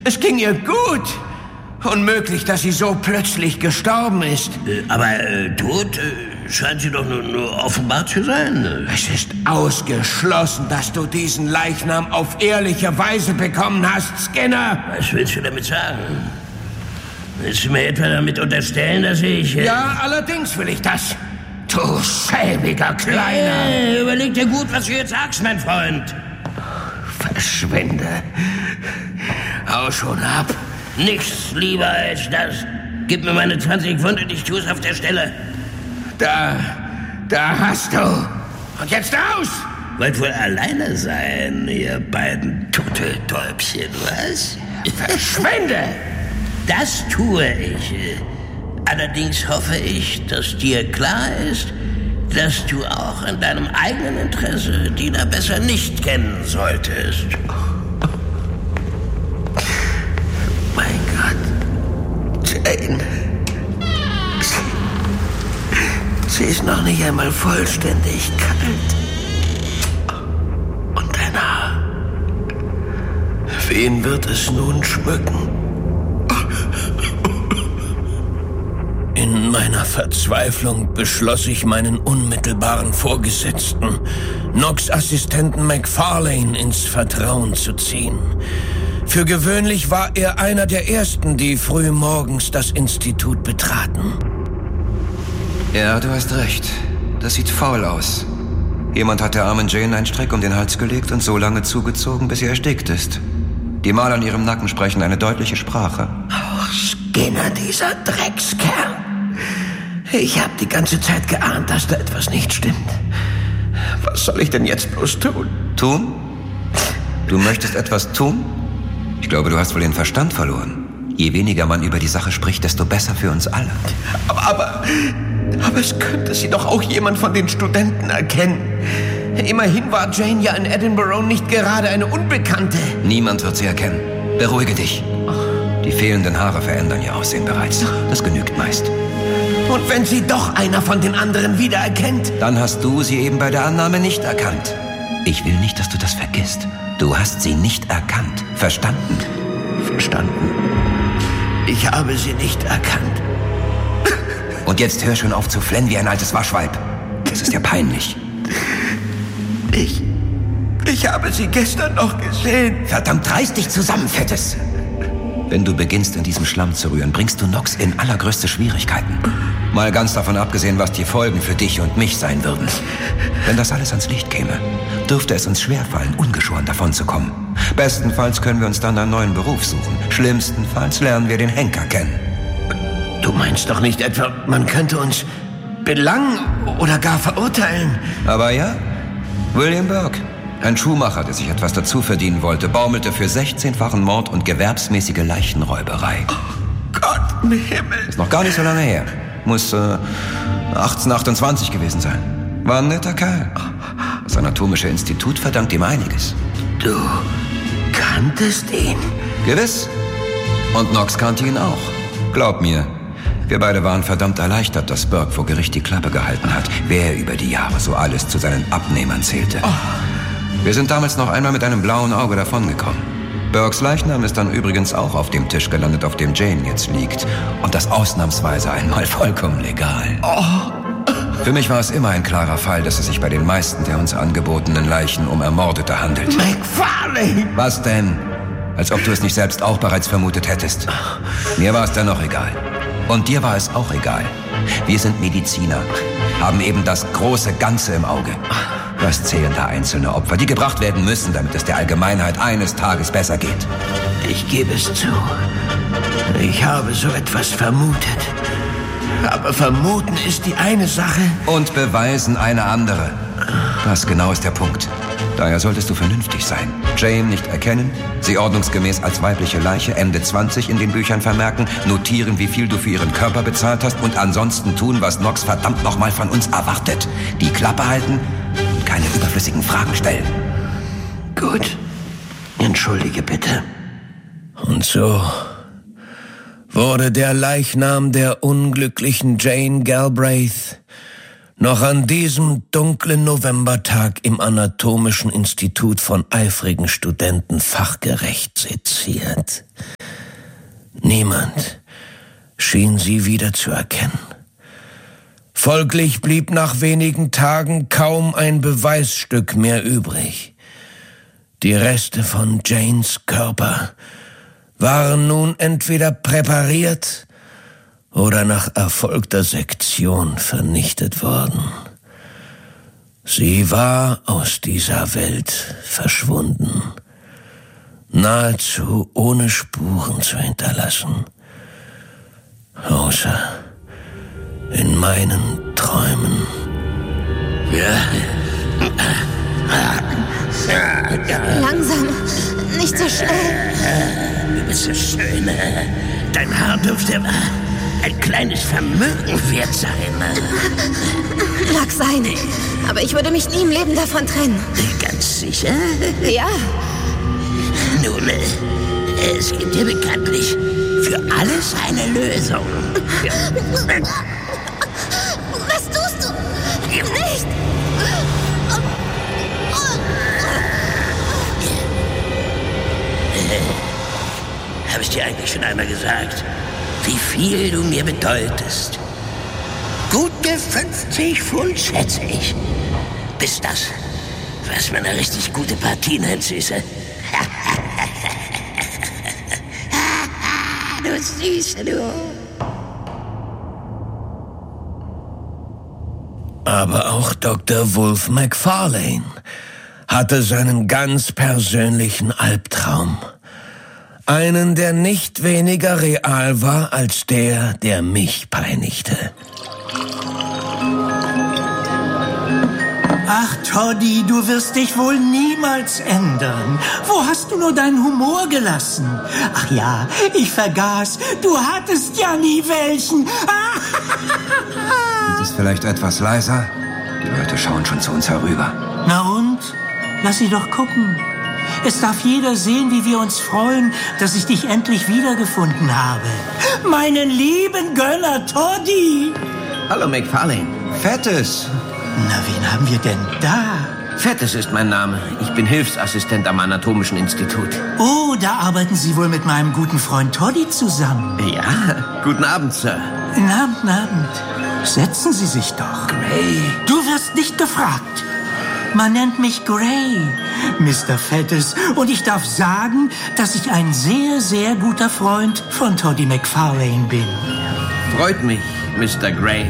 Es ging ihr gut. Unmöglich, dass sie so plötzlich gestorben ist. Aber tot scheint sie doch nur offenbar zu sein. Es ist ausgeschlossen, dass du diesen Leichnam auf ehrliche Weise bekommen hast, Skinner. Was willst du damit sagen? Willst du mir etwa damit unterstellen, dass ich... Ja, allerdings will ich das. Du schäbiger Kleiner. Überleg dir gut, was du jetzt sagst, mein Freund. Verschwinde. Hau schon ab. Nichts lieber als das. Gib mir meine 20 Pfund und ich tue es auf der Stelle. Da hast du. Und jetzt raus! Wollt wohl alleine sein, ihr beiden Turteltäubchen, was? Verschwinde! Das tue ich. Allerdings hoffe ich, dass dir klar ist, dass du auch in deinem eigenen Interesse Dina besser nicht kennen solltest. Mein Gott, Jane. Sie ist noch nicht einmal vollständig kalt. Und dein Haar. Wen wird es nun schmücken? In meiner Verzweiflung beschloss ich, meinen unmittelbaren Vorgesetzten, Knox' Assistenten McFarlane, ins Vertrauen zu ziehen. Für gewöhnlich war er einer der Ersten, die früh morgens das Institut betraten. Ja, du hast recht. Das sieht faul aus. Jemand hat der armen Jane einen Strick um den Hals gelegt und so lange zugezogen, bis sie erstickt ist. Die Male an ihrem Nacken sprechen eine deutliche Sprache. Oh, Skinner, dieser Dreckskerl. Ich habe die ganze Zeit geahnt, dass da etwas nicht stimmt. Was soll ich denn jetzt bloß tun? Tun? Du möchtest etwas tun? Ich glaube, du hast wohl den Verstand verloren. Je weniger man über die Sache spricht, desto besser für uns alle. Aber es könnte sie doch auch jemand von den Studenten erkennen. Immerhin war Jane ja in Edinburgh nicht gerade eine Unbekannte. Niemand wird sie erkennen. Beruhige dich. Die fehlenden Haare verändern ihr Aussehen bereits. Das genügt meist. Und wenn sie doch einer von den anderen wiedererkennt? Dann hast du sie eben bei der Annahme nicht erkannt. Ich will nicht, dass du das vergisst. Du hast sie nicht erkannt. Verstanden? Verstanden. Ich habe sie nicht erkannt. Und jetzt hör schon auf zu flennen wie ein altes Waschweib. Das ist ja peinlich. Ich habe sie gestern noch gesehen. Verdammt, reiß dich zusammen, Fettes. Wenn du beginnst, in diesem Schlamm zu rühren, bringst du Knox in allergrößte Schwierigkeiten. Mal ganz davon abgesehen, was die Folgen für dich und mich sein würden. Wenn das alles ans Licht käme, dürfte es uns schwerfallen, ungeschoren davonzukommen. Bestenfalls können wir uns dann einen neuen Beruf suchen. Schlimmstenfalls lernen wir den Henker kennen. Du meinst doch nicht etwa, man könnte uns belangen oder gar verurteilen? Aber ja, William Burke, ein Schuhmacher, der sich etwas dazu verdienen wollte, baumelte für 16-fachen Mord und gewerbsmäßige Leichenräuberei. Oh Gott im Himmel. Ist noch gar nicht so lange her. Muss 1828 gewesen sein. War ein netter Kerl. Das Anatomische Institut verdankt ihm einiges. Du kanntest ihn? Gewiss. Und Knox kannte ihn auch. Glaub mir, wir beide waren verdammt erleichtert, dass Burke vor Gericht die Klappe gehalten hat, wer über die Jahre so alles zu seinen Abnehmern zählte. Wir sind damals noch einmal mit einem blauen Auge davongekommen. Burkes Leichnam ist dann übrigens auch auf dem Tisch gelandet, auf dem Jane jetzt liegt. Und das ausnahmsweise einmal vollkommen legal. Für mich war es immer ein klarer Fall, dass es sich bei den meisten der uns angebotenen Leichen um Ermordete handelt. McFarlane! Was denn? Als ob du es nicht selbst auch bereits vermutet hättest. Mir war es dennoch egal. Und dir war es auch egal. Wir sind Mediziner, haben eben das große Ganze im Auge. Was zählen da einzelne Opfer, die gebracht werden müssen, damit es der Allgemeinheit eines Tages besser geht? Ich gebe es zu. Ich habe so etwas vermutet. Aber vermuten ist die eine Sache. Und beweisen eine andere. Das genau ist der Punkt. Daher solltest du vernünftig sein. Jane nicht erkennen, sie ordnungsgemäß als weibliche Leiche Ende 20 in den Büchern vermerken, notieren, wie viel du für ihren Körper bezahlt hast und ansonsten tun, was Knox verdammt nochmal von uns erwartet. Die Klappe halten und keine überflüssigen Fragen stellen. Gut. Entschuldige bitte. Und so wurde der Leichnam der unglücklichen Jane Galbraith noch an diesem dunklen Novembertag im Anatomischen Institut von eifrigen Studenten fachgerecht seziert. Niemand schien sie wieder zu erkennen. Folglich blieb nach wenigen Tagen kaum ein Beweisstück mehr übrig. Die Reste von Janes Körper waren nun entweder präpariert oder nach erfolgter Sektion vernichtet worden. Sie war aus dieser Welt verschwunden, nahezu ohne Spuren zu hinterlassen, außer in meinen Träumen. Langsam, nicht so schnell. Du bist so schön. Dein Haar dürfte ein kleines Vermögen wert sein. Mag sein, aber ich würde mich nie im Leben davon trennen. Ganz sicher? Ja. Nun, es gibt ja bekanntlich für alles eine Lösung. Was tust du? Nicht! Habe ich dir eigentlich schon einmal gesagt, wie viel du mir bedeutest? Gute 50 Pfund, schätze ich. Bist das, was man eine richtig gute Partie nennt, Süße? Du Süße, du. Aber auch Dr. Wolf McFarlane hatte seinen ganz persönlichen Albtraum. Einen, der nicht weniger real war als der mich peinigte. Ach, Toddy, du wirst dich wohl niemals ändern. Wo hast du nur deinen Humor gelassen? Ach ja, ich vergaß, du hattest ja nie welchen. Ist es vielleicht etwas leiser? Die Leute schauen schon zu uns herüber. Na und? Lass sie doch gucken. Es darf jeder sehen, wie wir uns freuen, dass ich dich endlich wiedergefunden habe. Meinen lieben Gönner Toddy. Hallo, McFarlane. Fettes! Na, wen haben wir denn da? Fettes ist mein Name. Ich bin Hilfsassistent am Anatomischen Institut. Oh, da arbeiten Sie wohl mit meinem guten Freund Toddy zusammen. Ja, guten Abend, Sir. Guten Abend. Setzen Sie sich doch. Gray. Du wirst nicht gefragt. Man nennt mich Gray, Mr. Fettes. Und ich darf sagen, dass ich ein sehr, sehr guter Freund von Toddy McFarlane bin. Freut mich, Mr. Gray.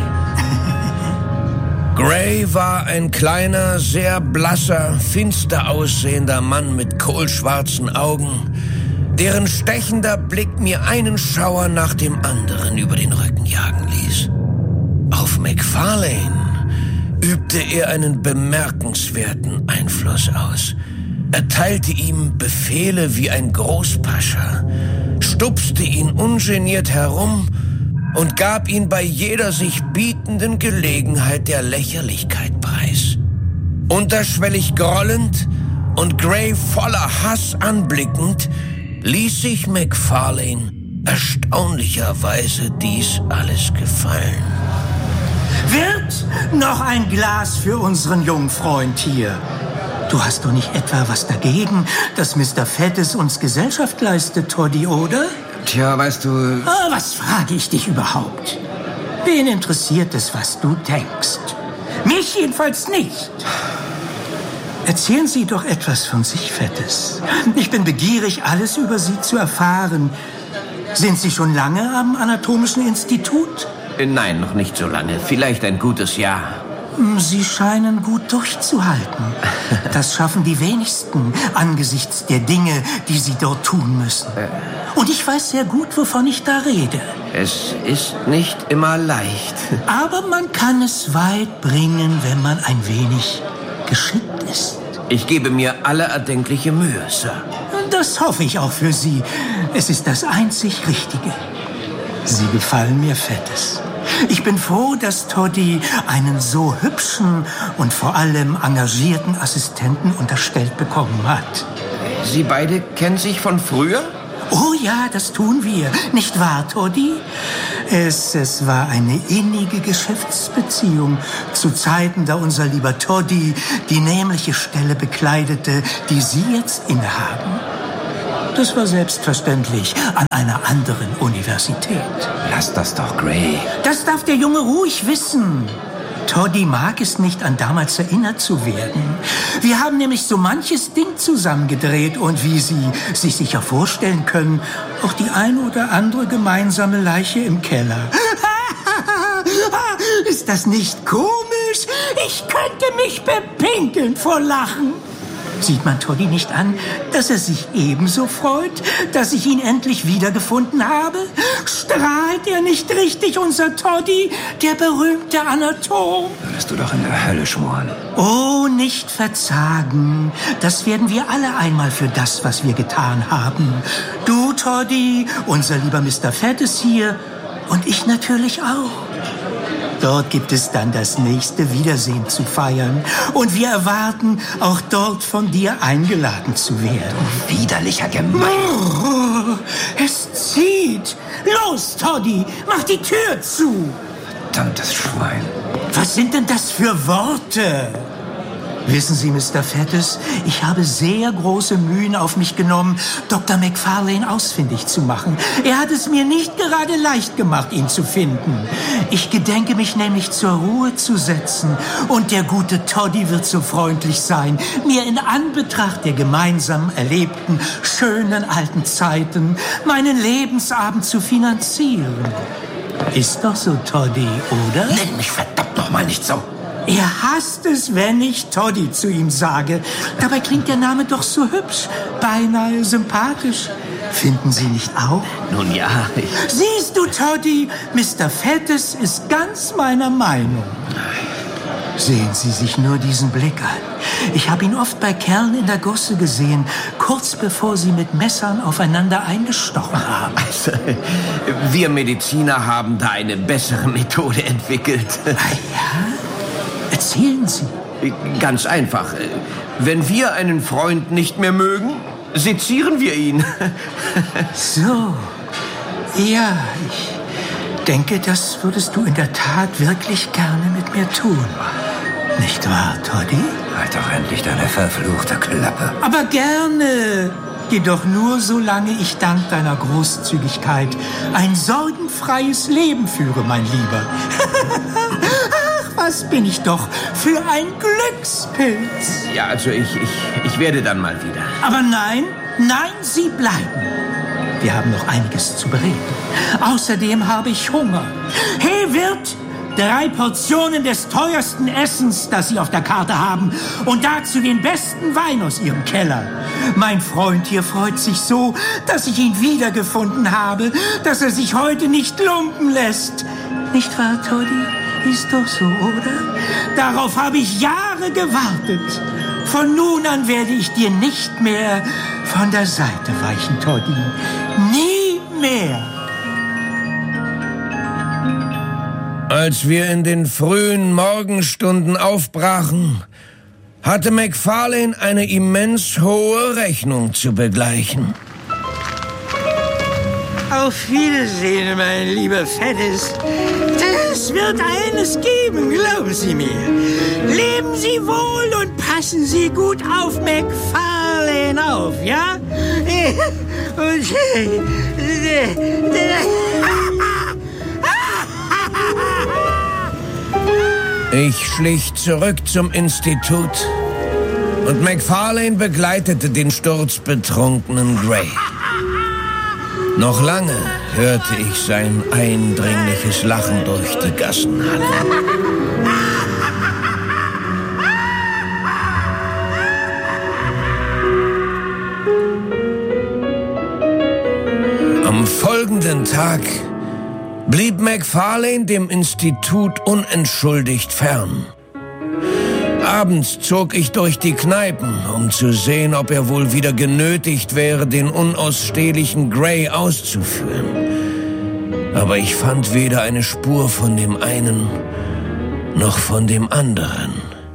Gray war ein kleiner, sehr blasser, finster aussehender Mann mit kohlschwarzen Augen, deren stechender Blick mir einen Schauer nach dem anderen über den Rücken jagen ließ. Auf McFarlane übte er einen bemerkenswerten Einfluss aus. Er teilte ihm Befehle wie ein Großpascha, stupste ihn ungeniert herum und gab ihn bei jeder sich bietenden Gelegenheit der Lächerlichkeit preis. Unterschwellig grollend und Gray voller Hass anblickend, ließ sich McFarlane erstaunlicherweise dies alles gefallen. Wird noch ein Glas für unseren jungen Freund hier? Du hast doch nicht etwa was dagegen, dass Mr. Fettes uns Gesellschaft leistet, Toddy, oder? Tja, weißt du... Was frage ich dich überhaupt? Wen interessiert es, was du denkst? Mich jedenfalls nicht. Erzählen Sie doch etwas von sich, Fettes. Ich bin begierig, alles über Sie zu erfahren. Sind Sie schon lange am Anatomischen Institut? Nein, noch nicht so lange. Vielleicht ein gutes Jahr. Sie scheinen gut durchzuhalten. Das schaffen die wenigsten angesichts der Dinge, die sie dort tun müssen. Und ich weiß sehr gut, wovon ich da rede. Es ist nicht immer leicht. Aber man kann es weit bringen, wenn man ein wenig geschickt ist. Ich gebe mir alle erdenkliche Mühe, Sir. Das hoffe ich auch für Sie. Es ist das einzig Richtige. Sie gefallen mir, Fettes. Ich bin froh, dass Toddy einen so hübschen und vor allem engagierten Assistenten unterstellt bekommen hat. Sie beide kennen sich von früher? Oh ja, das tun wir. Nicht wahr, Toddy? Es war eine innige Geschäftsbeziehung zu Zeiten, da unser lieber Toddy die nämliche Stelle bekleidete, die Sie jetzt innehaben. Das war selbstverständlich an einer anderen Universität. Lass das doch, Gray. Das darf der Junge ruhig wissen. Toddy mag es nicht, an damals erinnert zu werden. Wir haben nämlich so manches Ding zusammengedreht und wie Sie sich sicher vorstellen können, auch die ein oder andere gemeinsame Leiche im Keller. Ist das nicht komisch? Ich könnte mich bepinkeln vor Lachen. Sieht man Toddy nicht an, dass er sich ebenso freut, dass ich ihn endlich wiedergefunden habe? Strahlt er nicht richtig, unser Toddy, der berühmte Anatom? Würdest du doch in der Hölle schmoren. Oh, nicht verzagen. Das werden wir alle einmal für das, was wir getan haben. Du, Toddy, unser lieber Mr. Fettes hier und ich natürlich auch. Dort gibt es dann das nächste Wiedersehen zu feiern. Und wir erwarten, auch dort von dir eingeladen zu werden. Widerlicher Gemein. Oh, es zieht. Los, Toddy, mach die Tür zu. Verdammtes Schwein. Was sind denn das für Worte? Wissen Sie, Mr. Fettes, ich habe sehr große Mühen auf mich genommen, Dr. McFarlane ausfindig zu machen. Er hat es mir nicht gerade leicht gemacht, ihn zu finden. Ich gedenke mich nämlich zur Ruhe zu setzen. Und der gute Toddy wird so freundlich sein, mir in Anbetracht der gemeinsam erlebten, schönen alten Zeiten meinen Lebensabend zu finanzieren. Ist doch so, Toddy, oder? Nenn mich verdammt noch mal nicht so. Er hasst es, wenn ich Toddy zu ihm sage. Dabei klingt der Name doch so hübsch, beinahe sympathisch. Finden Sie nicht auch? Nun ja, Siehst du, Toddy, Mr. Fettes ist ganz meiner Meinung. Sehen Sie sich nur diesen Blick an. Ich habe ihn oft bei Kerlen in der Gosse gesehen, kurz bevor sie mit Messern aufeinander eingestochen haben. Also, wir Mediziner haben da eine bessere Methode entwickelt. Ah ja? Erzählen Sie. Ganz einfach. Wenn wir einen Freund nicht mehr mögen, sezieren wir ihn. So. Ja, ich denke, das würdest du in der Tat wirklich gerne mit mir tun. Nicht wahr, Toddy? Halt doch endlich deine verfluchte Klappe. Aber gerne. Jedoch nur, solange ich dank deiner Großzügigkeit ein sorgenfreies Leben führe, mein Lieber. Ach, was bin ich doch für ein Glückspilz. Ja, also ich werde dann mal wieder. Aber nein, Sie bleiben. Wir haben noch einiges zu bereden. Außerdem habe ich Hunger. Hey, Wirt, 3 Portionen des teuersten Essens, das Sie auf der Karte haben. Und dazu den besten Wein aus Ihrem Keller. Mein Freund hier freut sich so, dass ich ihn wiedergefunden habe, dass er sich heute nicht lumpen lässt. Nicht wahr, Toddy? Ist doch so, oder? Darauf habe ich Jahre gewartet. Von nun an werde ich dir nicht mehr von der Seite weichen, Toddy. Nie mehr. Als wir in den frühen Morgenstunden aufbrachen, hatte McFarlane eine immens hohe Rechnung zu begleichen. Auf Wiedersehen, mein lieber Fettes. Es wird eines geben, glauben Sie mir. Leben Sie wohl und passen Sie gut auf McFarlane auf, ja? Und ich schlich zurück zum Institut und McFarlane begleitete den sturzbetrunkenen Gray. Noch lange hörte ich sein eindringliches Lachen durch die Gassen hallen. Am folgenden Tag blieb McFarlane dem Institut unentschuldigt fern. Abends zog ich durch die Kneipen, um zu sehen, ob er wohl wieder genötigt wäre, den unausstehlichen Gray auszuführen. Aber ich fand weder eine Spur von dem einen noch von dem anderen.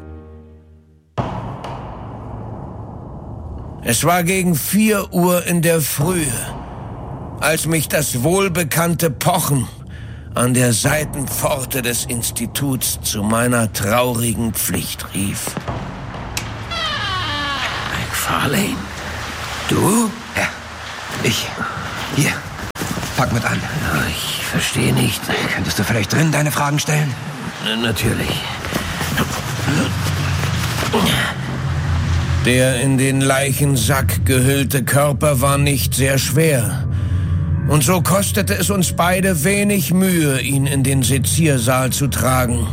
Es war gegen 4 Uhr in der Frühe, als mich das wohlbekannte Pochen an der Seitenpforte des Instituts zu meiner traurigen Pflicht rief. McFarlane? Du? Ja, Hier, pack mit an. Ich verstehe nicht. Könntest du vielleicht drin deine Fragen stellen? Natürlich. Der in den Leichensack gehüllte Körper war nicht sehr schwer. Und so kostete es uns beide wenig Mühe, ihn in den Seziersaal zu tragen.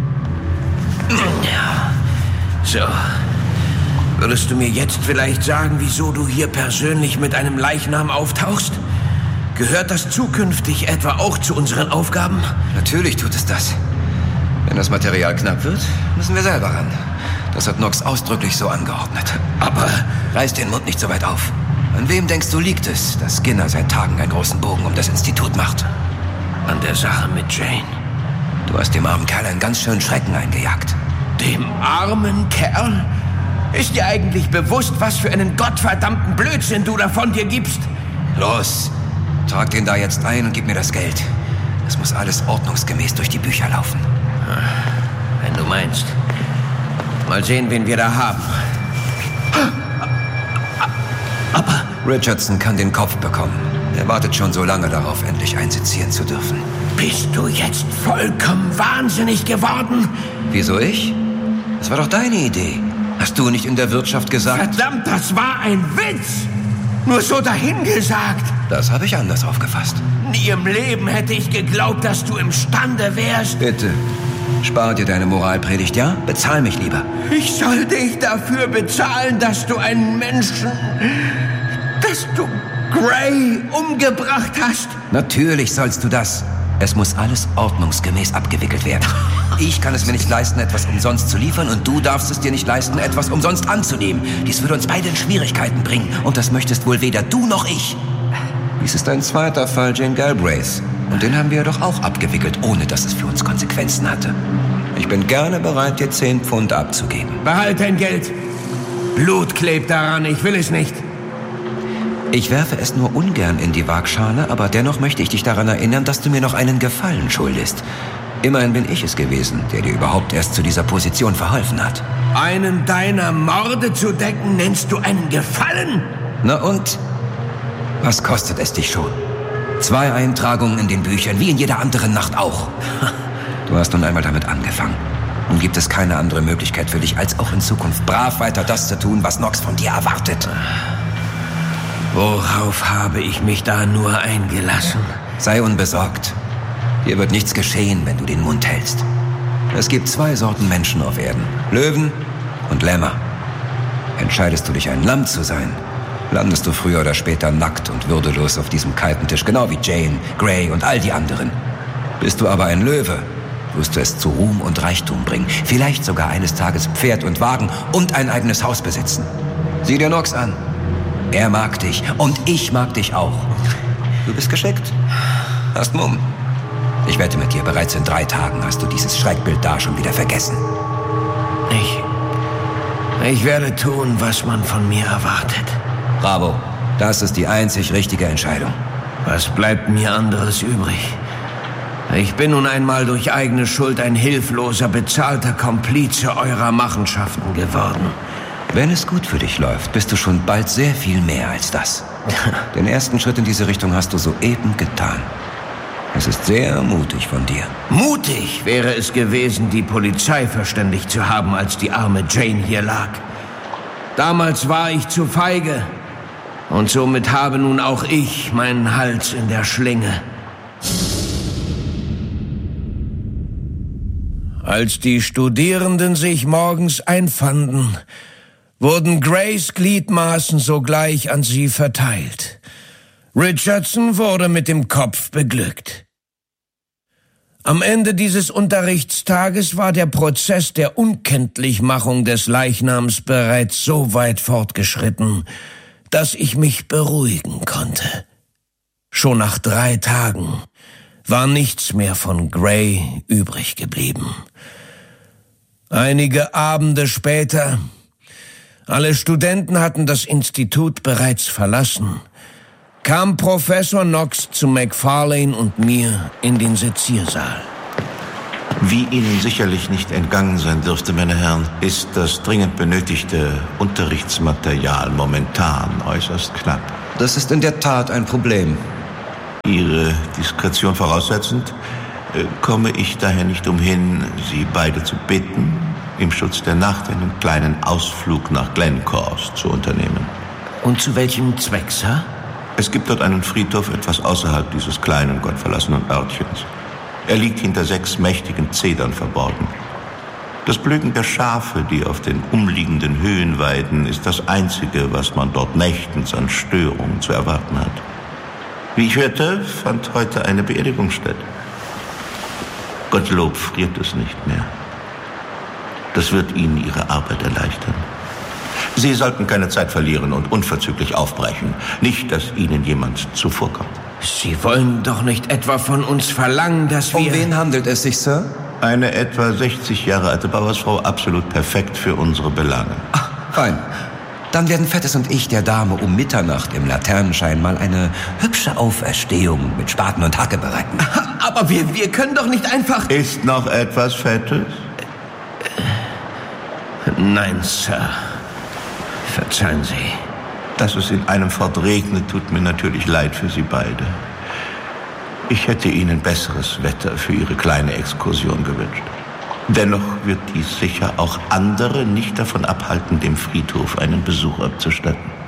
Ja, so. Würdest du mir jetzt vielleicht sagen, wieso du hier persönlich mit einem Leichnam auftauchst? Gehört das zukünftig etwa auch zu unseren Aufgaben? Natürlich tut es das. Wenn das Material knapp wird, müssen wir selber ran. Das hat Nox ausdrücklich so angeordnet. Aber reiß den Mund nicht so weit auf. An wem denkst du, liegt es, dass Skinner seit Tagen einen großen Bogen um das Institut macht? An der Sache mit Jane. Du hast dem armen Kerl einen ganz schönen Schrecken eingejagt. Dem armen Kerl? Ist dir eigentlich bewusst, was für einen gottverdammten Blödsinn du da von dir gibst? Los, trag den da jetzt ein und gib mir das Geld. Es muss alles ordnungsgemäß durch die Bücher laufen. Wenn du meinst. Mal sehen, wen wir da haben. Aber Richardson kann den Kopf bekommen. Er wartet schon so lange darauf, endlich einsezieren zu dürfen. Bist du jetzt vollkommen wahnsinnig geworden? Wieso ich? Das war doch deine Idee. Hast du nicht in der Wirtschaft gesagt? Verdammt, das war ein Witz! Nur so dahingesagt. Das habe ich anders aufgefasst. Nie im Leben hätte ich geglaubt, dass du imstande wärst. Bitte, spar dir deine Moralpredigt, ja? Bezahl mich lieber. Ich soll dich dafür bezahlen, dass du einen Menschen... dass du Gray umgebracht hast? Natürlich sollst du das. Es muss alles ordnungsgemäß abgewickelt werden. Ich kann es mir nicht leisten, etwas umsonst zu liefern, und du darfst es dir nicht leisten, etwas umsonst anzunehmen. Dies würde uns beide in Schwierigkeiten bringen, und das möchtest wohl weder du noch ich. Dies ist ein zweiter Fall Jane Galbraiths, und den haben wir ja doch auch abgewickelt, ohne dass es für uns Konsequenzen hatte. Ich bin gerne bereit, dir 10 Pfund abzugeben. Behalt dein Geld. Blut klebt daran, ich will es nicht. Ich werfe es nur ungern in die Waagschale, aber dennoch möchte ich dich daran erinnern, dass du mir noch einen Gefallen schuldest. Immerhin bin ich es gewesen, der dir überhaupt erst zu dieser Position verholfen hat. Einen deiner Morde zu decken, nennst du einen Gefallen? Na und? Was kostet es dich schon? 2 Eintragungen in den Büchern, wie in jeder anderen Nacht auch. Du hast nun einmal damit angefangen. Nun gibt es keine andere Möglichkeit für dich, als auch in Zukunft brav weiter das zu tun, was Nox von dir erwartet. Worauf habe ich mich da nur eingelassen? Sei unbesorgt. Dir wird nichts geschehen, wenn du den Mund hältst. Es gibt 2 Sorten Menschen auf Erden. Löwen und Lämmer. Entscheidest du dich, ein Lamm zu sein, landest du früher oder später nackt und würdelos auf diesem kalten Tisch, genau wie Jane, Gray und all die anderen. Bist du aber ein Löwe, wirst du es zu Ruhm und Reichtum bringen. Vielleicht sogar eines Tages Pferd und Wagen und ein eigenes Haus besitzen. Sieh dir Nox an. Er mag dich und ich mag dich auch. Du bist geschickt. Hast Mumm. Ich wette mit dir, bereits in 3 Tagen hast du dieses Schreckbild da schon wieder vergessen. Ich werde tun, was man von mir erwartet. Bravo. Das ist die einzig richtige Entscheidung. Was bleibt mir anderes übrig? Ich bin nun einmal durch eigene Schuld ein hilfloser, bezahlter Komplize eurer Machenschaften geworden. Wenn es gut für dich läuft, bist du schon bald sehr viel mehr als das. Den ersten Schritt in diese Richtung hast du soeben getan. Es ist sehr mutig von dir. Mutig wäre es gewesen, die Polizei verständigt zu haben, als die arme Jane hier lag. Damals war ich zu feige. Und somit habe nun auch ich meinen Hals in der Schlinge. Als die Studierenden sich morgens einfanden, wurden Grays Gliedmaßen sogleich an sie verteilt. Richardson wurde mit dem Kopf beglückt. Am Ende dieses Unterrichtstages war der Prozess der Unkenntlichmachung des Leichnams bereits so weit fortgeschritten, dass ich mich beruhigen konnte. Schon nach 3 Tagen war nichts mehr von Gray übrig geblieben. Einige Abende später, alle Studenten hatten das Institut bereits verlassen, kam Professor Nox zu McFarlane und mir in den Seziersaal. Wie Ihnen sicherlich nicht entgangen sein dürfte, meine Herren, ist das dringend benötigte Unterrichtsmaterial momentan äußerst knapp. Das ist in der Tat ein Problem. Ihre Diskretion voraussetzend, komme ich daher nicht umhin, Sie beide zu bitten, im Schutz der Nacht einen kleinen Ausflug nach Glencorse zu unternehmen. Und zu welchem Zweck, Sir? Es gibt dort einen Friedhof etwas außerhalb dieses kleinen, gottverlassenen Örtchens. Er liegt hinter 6 mächtigen Zedern verborgen. Das Blöken der Schafe, die auf den umliegenden Höhen weiden, ist das Einzige, was man dort nächtens an Störungen zu erwarten hat. Wie ich hörte, fand heute eine Beerdigung statt. Gottlob friert es nicht mehr. Das wird Ihnen Ihre Arbeit erleichtern. Sie sollten keine Zeit verlieren und unverzüglich aufbrechen. Nicht, dass Ihnen jemand zuvorkommt. Sie wollen doch nicht etwa von uns verlangen, dass wir... Um wen handelt es sich, Sir? Eine etwa 60 Jahre alte Bauersfrau, absolut perfekt für unsere Belange. Ach, fein. Dann werden Fettes und ich der Dame um Mitternacht im Laternenschein mal eine hübsche Auferstehung mit Spaten und Hacke bereiten. Aber wir können doch nicht einfach... Ist noch etwas Fettes? Nein, Sir. Verzeihen Sie. Dass es in einem Fort regnet, tut mir natürlich leid für Sie beide. Ich hätte Ihnen besseres Wetter für Ihre kleine Exkursion gewünscht. Dennoch wird dies sicher auch andere nicht davon abhalten, dem Friedhof einen Besuch abzustatten.